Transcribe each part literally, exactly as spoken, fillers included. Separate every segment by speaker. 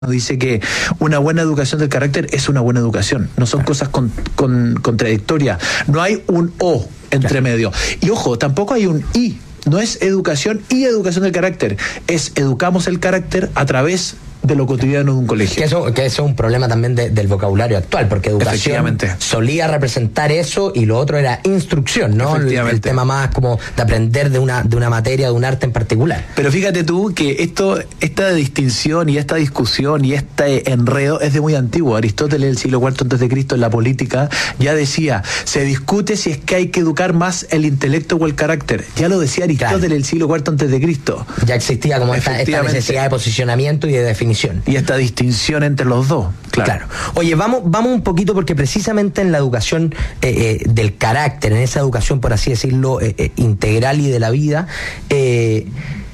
Speaker 1: dice que una buena educación del carácter es una buena educación, no son cosas con, con, contradictorias, no hay un o entre medio, y ojo, tampoco hay un y, no es educación y educación del carácter, es educamos el carácter a través de lo cotidiano de un colegio.
Speaker 2: Que eso, que eso es un problema también de, del vocabulario actual, porque educación solía representar eso y lo otro era instrucción, ¿no? El, el tema más como de aprender de una, de una materia, de un arte en particular.
Speaker 1: Pero fíjate tú que esto, esta distinción y esta discusión y este enredo es de muy antiguo. Aristóteles, el siglo cuarto antes de Cristo, en la política, ya decía, se discute si es que hay que educar más el intelecto o el carácter. Ya lo decía Aristóteles, claro, el siglo cuarto antes de Cristo.
Speaker 2: Ya existía como esta, esta necesidad de posicionamiento y de definición.
Speaker 1: Y esta distinción entre los dos, claro.
Speaker 2: claro. Oye, vamos, vamos un poquito, porque precisamente en la educación eh, eh, del carácter, en esa educación, por así decirlo, eh, eh, integral y de la vida, eh,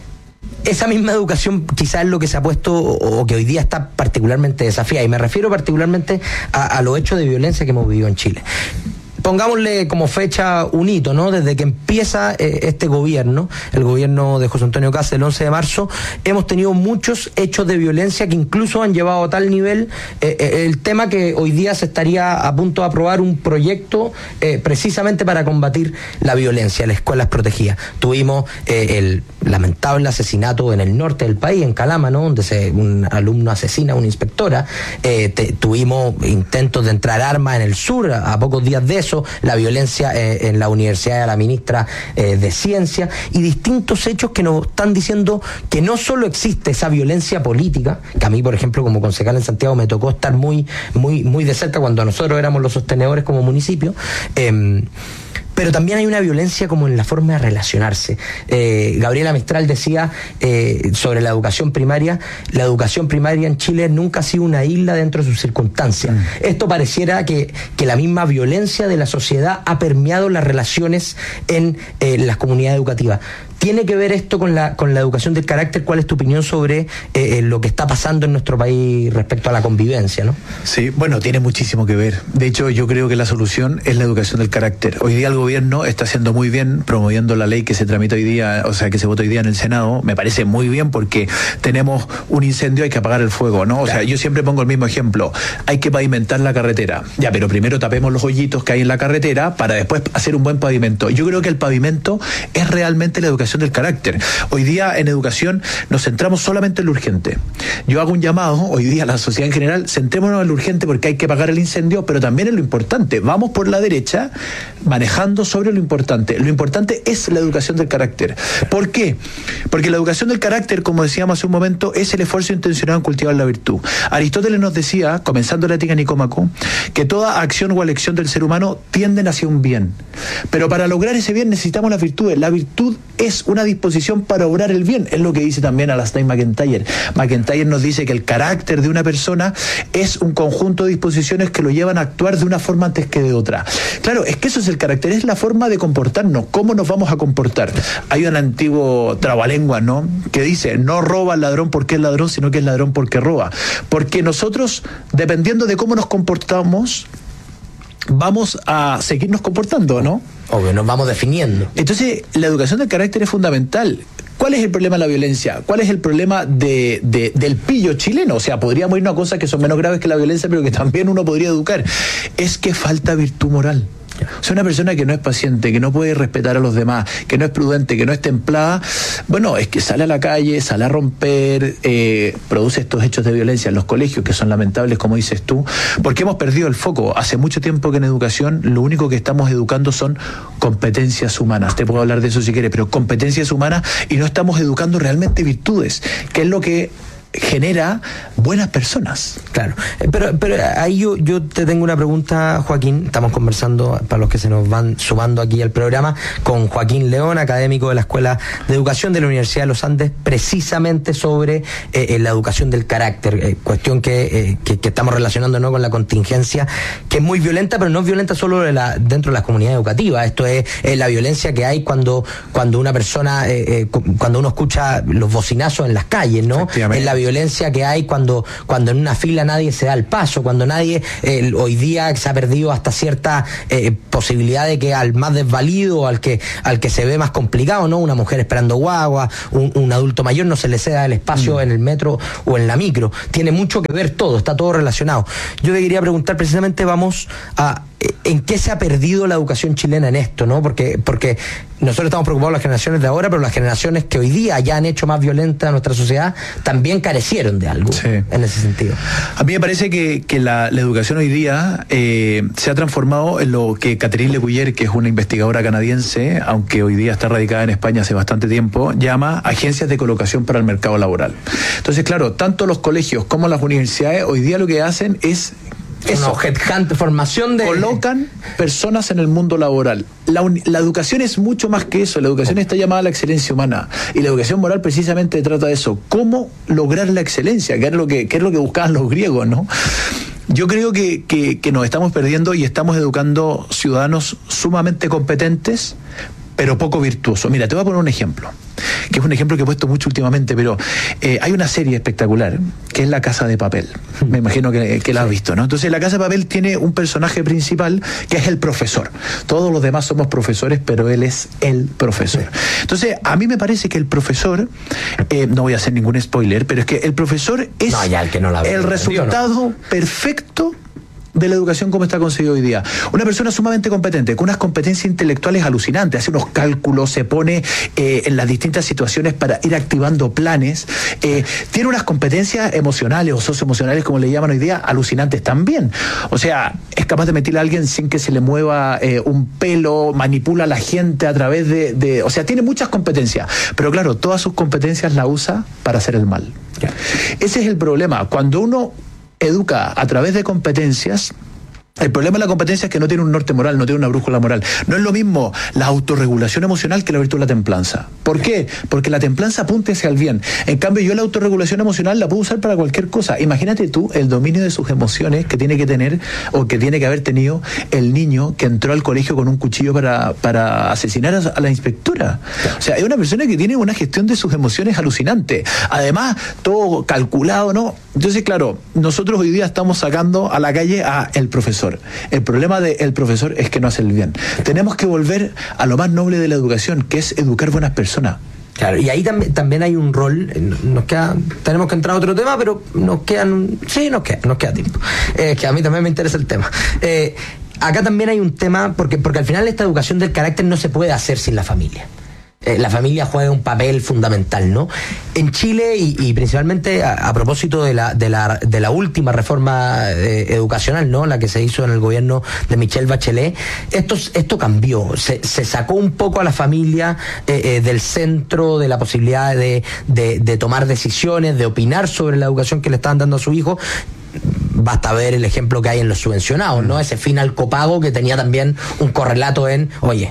Speaker 2: esa misma educación quizás es lo que se ha puesto o, o que hoy día está particularmente desafiada, y me refiero particularmente a, a los hechos de violencia que hemos vivido en Chile. Pongámosle como fecha un hito, ¿no? Desde que empieza eh, este gobierno, el gobierno de José Antonio Kast, el once de marzo, hemos tenido muchos hechos de violencia que incluso han llevado a tal nivel eh, eh, el tema que hoy día se estaría a punto de aprobar un proyecto eh, precisamente para combatir la violencia en las escuelas protegidas. Tuvimos eh, el lamentable asesinato en el norte del país, en Calama, ¿no? Donde se, un alumno asesina a una inspectora. Eh, te, tuvimos intentos de entrar armas en el sur, a, a pocos días de eso, la violencia eh, en la Universidad de la Ministra eh, de Ciencia, y distintos hechos que nos están diciendo que no solo existe esa violencia política, que a mí, por ejemplo, como concejal en Santiago me tocó estar muy, muy, muy de cerca cuando nosotros éramos los sostenedores como municipio, eh, pero también hay una violencia como en la forma de relacionarse. Eh, Gabriela Mistral decía eh, sobre la educación primaria, la educación primaria en Chile nunca ha sido una isla dentro de sus circunstancias. Mm. Esto pareciera que, que la misma violencia de la sociedad ha permeado las relaciones en eh, las comunidades educativas. ¿Tiene que ver esto con la, con la educación del carácter? ¿Cuál es tu opinión sobre eh, lo que está pasando en nuestro país respecto a la convivencia, ¿no?
Speaker 1: Sí, bueno, tiene muchísimo que ver. De hecho, yo creo que la solución es la educación del carácter. Hoy día el gobierno está haciendo muy bien promoviendo la ley que se tramita hoy día, o sea, que se vota hoy día en el Senado. Me parece muy bien porque tenemos un incendio, hay que apagar el fuego, ¿no? O claro. sea, yo siempre pongo el mismo ejemplo. Hay que pavimentar la carretera. Ya, pero primero tapemos los hoyitos que hay en la carretera para después hacer un buen pavimento. Yo creo que el pavimento es realmente la educación del carácter. Hoy día en educación nos centramos solamente en lo urgente. Yo hago un llamado hoy día a la sociedad en general, centrémonos en lo urgente porque hay que apagar el incendio, pero también en lo importante. Vamos por la derecha manejando sobre lo importante. Lo importante es la educación del carácter. ¿Por qué? Porque la educación del carácter, como decíamos hace un momento, es el esfuerzo intencionado en cultivar la virtud. Aristóteles nos decía, comenzando la Ética Nicómaco, que toda acción o elección del ser humano tienden hacia un bien. Pero para lograr ese bien necesitamos las virtudes. La virtud es una disposición para obrar el bien, es lo que dice también Alasdair MacIntyre. MacIntyre nos dice que el carácter de una persona es un conjunto de disposiciones que lo llevan a actuar de una forma antes que de otra. Claro, es que eso es el carácter, es la forma de comportarnos, cómo nos vamos a comportar. Hay un antiguo trabalengua, ¿no?, que dice, no roba el ladrón porque es ladrón, sino que es ladrón porque roba. Porque nosotros, dependiendo de cómo nos comportamos, vamos a seguirnos comportando, ¿no?
Speaker 2: Obvio, nos vamos definiendo.
Speaker 1: Entonces, la educación del carácter es fundamental. ¿Cuál es el problema de la violencia? ¿Cuál es el problema de, de, del pillo chileno? O sea, podríamos irnos a cosas que son menos graves que la violencia, pero que también uno podría educar. Es que falta virtud moral. O sea, una persona que no es paciente, que no puede respetar a los demás, que no es prudente, que no es templada, bueno, es que sale a la calle, sale a romper, eh, produce estos hechos de violencia en los colegios, que son lamentables, como dices tú, porque hemos perdido el foco. Hace mucho tiempo que en educación lo único que estamos educando son competencias humanas. Te puedo hablar de eso si quieres, pero competencias humanas, y no estamos educando realmente virtudes, que es lo que genera buenas personas.
Speaker 2: Claro, pero, pero ahí yo, yo te tengo una pregunta, Joaquín. Estamos conversando, para los que se nos van sumando aquí al programa, con Joaquín León, académico de la Escuela de Educación de la Universidad de los Andes, precisamente sobre eh, la educación del carácter, eh, cuestión que, eh, que, que estamos relacionando, ¿no?, con la contingencia, que es muy violenta, pero no es violenta solo de la, dentro de las comunidades educativas. Esto es, es la violencia que hay cuando, cuando una persona, eh, eh, cuando uno escucha los bocinazos en las calles, ¿no? Es la violencia que hay cuando, cuando en una fila nadie se da el paso, cuando nadie, eh, hoy día se ha perdido hasta cierta eh, posibilidad de que al más desvalido, al que, al que se ve más complicado, ¿no? Una mujer esperando guagua, un, un adulto mayor, no se le ceda el espacio mm. en el metro o en la micro. Tiene mucho que ver todo, está todo relacionado. Yo te quería preguntar precisamente, vamos a ¿en qué se ha perdido la educación chilena en esto, no? Porque, porque nosotros estamos preocupados por las generaciones de ahora, pero las generaciones que hoy día ya han hecho más violenta a nuestra sociedad también carecieron de algo, sí, en ese sentido.
Speaker 1: A mí me parece que, que la, la educación hoy día eh, se ha transformado en lo que Catherine Lecuyer, que es una investigadora canadiense, aunque hoy día está radicada en España hace bastante tiempo, llama agencias de colocación para el mercado laboral. Entonces, claro, tanto los colegios como las universidades hoy día lo que hacen es eso,
Speaker 2: no, headhunt, formación de...
Speaker 1: Colocan personas en el mundo laboral. La, un... la educación es mucho más que eso. La educación está llamada a la excelencia humana. Y la educación moral precisamente trata de eso. ¿Cómo lograr la excelencia? Que es lo que, que, es lo que buscaban los griegos, ¿no? Yo creo que, que, que nos estamos perdiendo y estamos educando ciudadanos sumamente competentes, pero poco virtuosos. Mira, te voy a poner un ejemplo, que es un ejemplo que he puesto mucho últimamente, pero eh, hay una serie espectacular, que es La Casa de Papel. Me imagino que, que la has visto, ¿no? Entonces, La Casa de Papel tiene un personaje principal, que es el profesor. Todos los demás somos profesores, pero él es el profesor. Entonces, a mí me parece que el profesor, eh, no voy a hacer ningún spoiler, pero es que el profesor es
Speaker 2: no, ya el, que no la ve,
Speaker 1: el resultado ¿no? perfecto de la educación como está concebida hoy día. Una persona sumamente competente, con unas competencias intelectuales alucinantes, hace unos cálculos, se pone eh, en las distintas situaciones para ir activando planes, eh, tiene unas competencias emocionales o socioemocionales, como le llaman hoy día, alucinantes también. O sea, es capaz de meter a alguien sin que se le mueva eh, un pelo, manipula a la gente a través de, de... O sea, tiene muchas competencias, pero claro, todas sus competencias las usa para hacer el mal. Yeah. Ese es el problema. Cuando uno educa a través de competencias, el problema de la competencia es que no tiene un norte moral, no tiene una brújula moral. No es lo mismo la autorregulación emocional que la virtud de la templanza. ¿Por qué? Porque la templanza apunta hacia el bien. En cambio, yo la autorregulación emocional la puedo usar para cualquier cosa. Imagínate tú el dominio de sus emociones que tiene que tener o que tiene que haber tenido el niño que entró al colegio con un cuchillo para, para asesinar a, a la inspectora. O sea, es una persona que tiene una gestión de sus emociones alucinante. Además, todo calculado, ¿no? Entonces, claro, nosotros hoy día estamos sacando a la calle a el profesor. El problema del profesor es que no hace el bien. Tenemos que volver a lo más noble de la educación, que es educar buenas personas.
Speaker 2: Claro, y ahí también, también hay un rol, nos queda, tenemos que entrar a otro tema, pero nos quedan, sí, nos queda, nos queda tiempo. Eh, que a mí también me interesa el tema. Eh, acá también hay un tema, porque, porque al final esta educación del carácter no se puede hacer sin la familia. Eh, la familia juega un papel fundamental, ¿no? En Chile, y, y principalmente a, a propósito de la, de la de la última reforma eh, educacional, ¿no? La que se hizo en el gobierno de Michelle Bachelet, esto, esto cambió. Se, se sacó un poco a la familia eh, eh, del centro, de la posibilidad de, de, de tomar decisiones, de opinar sobre la educación que le estaban dando a su hijo. Basta ver el ejemplo que hay en los subvencionados, ¿no? Ese fin al copago que tenía también un correlato en, oye,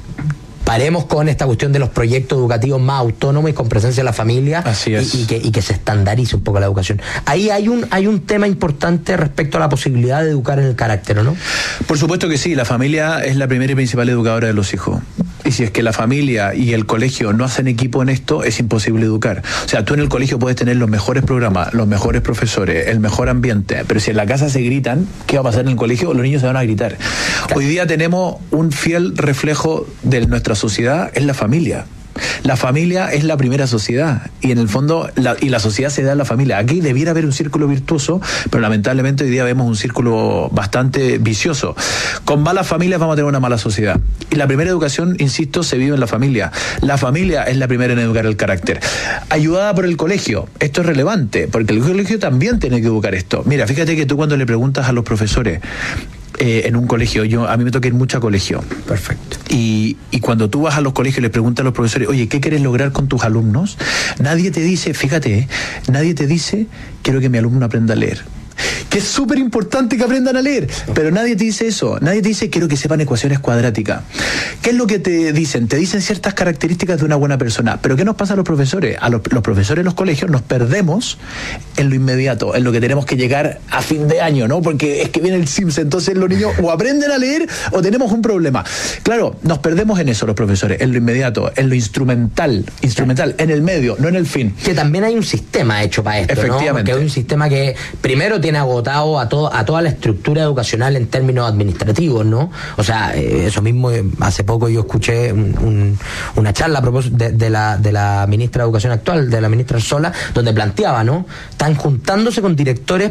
Speaker 2: paremos con esta cuestión de los proyectos educativos más autónomos y con presencia de la familia.
Speaker 1: Así es.
Speaker 2: y, y, que, y que se estandarice un poco la educación. Ahí hay un hay un tema importante respecto a la posibilidad de educar en el carácter, ¿no?
Speaker 1: Por supuesto que sí, la familia es la primera y principal educadora de los hijos. Y si es que la familia y el colegio no hacen equipo en esto, es imposible educar. O sea, tú en el colegio puedes tener los mejores programas, los mejores profesores, el mejor ambiente, pero si en la casa se gritan, ¿qué va a pasar en el colegio? Los niños se van a gritar. Claro. Hoy día tenemos un fiel reflejo de nuestra sociedad, es la familia. La familia es la primera sociedad y en el fondo la, y la sociedad se da en la familia. Aquí debiera haber un círculo virtuoso, pero lamentablemente hoy día vemos un círculo bastante vicioso. Con malas familias vamos a tener una mala sociedad. Y la primera educación, insisto, se vive en la familia. La familia es la primera en educar el carácter. Ayudada por el colegio. Esto es relevante, porque el colegio también tiene que educar esto. Mira, fíjate que tú cuando le preguntas a los profesores, Eh, en un colegio, yo a mí me toca ir mucho a colegio.
Speaker 2: Perfecto.
Speaker 1: Y, y cuando tú vas a los colegios y les preguntas a los profesores, oye, ¿qué quieres lograr con tus alumnos? Nadie te dice, fíjate, nadie te dice, quiero que mi alumno aprenda a leer. que es súper importante que aprendan a leer, pero nadie te dice eso, nadie te dice quiero que sepan ecuaciones cuadráticas. ¿Qué es lo que te dicen? Te dicen ciertas características de una buena persona, pero ¿qué nos pasa a los profesores? A los, los profesores en los colegios nos perdemos en lo inmediato, en lo que tenemos que llegar a fin de año, ¿no? Porque es que viene el Sims, entonces los niños o aprenden a leer o tenemos un problema. Claro, nos perdemos en eso los profesores, en lo inmediato, en lo instrumental, instrumental, en el medio, no en el fin.
Speaker 2: Que también hay un sistema hecho para esto,
Speaker 1: Efectivamente.
Speaker 2: ¿no? Porque hay un sistema que primero tiene agotado a todo, a toda la estructura educacional en términos administrativos, ¿no? O sea, eh, eso mismo, eh, hace poco yo escuché un, un, una charla a propósito de, de, la, de la ministra de Educación actual, de la ministra Sola, donde planteaba, ¿no? Están juntándose con directores